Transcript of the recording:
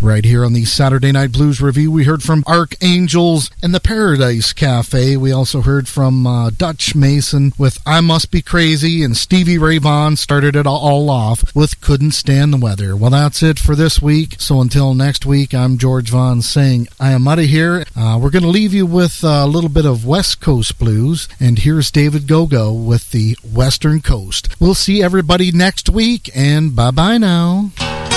Right here on the Saturday Night Blues Review, we heard from Archangels and the Paradise Cafe. We also heard from Dutch Mason with I Must Be Crazy, and Stevie Ray Vaughan started it all off with Couldn't Stand the Weather. Well, that's it for this week. So until next week, I'm George Vaughan saying I am out of here. We're going to leave you with a little bit of West Coast blues, and here's David Gogo with the Western Coast. We'll see everybody next week, and bye-bye now.